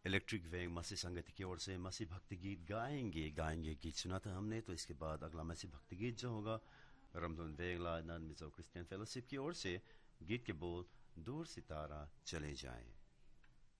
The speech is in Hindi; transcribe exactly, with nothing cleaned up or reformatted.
इलेक्ट्रिक वेग मसी संगति की ओर से मसी भक्ति गीत गाएंगे गाएंगे गीत सुना था हमने। तो इसके बाद अगला मसी भक्ति गीत जो होगा रमदोन वेगला नन मिजो क्रिश्चियन फेलोशिप की ओर से, गीत के बोल दूर सितारा चले जाएं।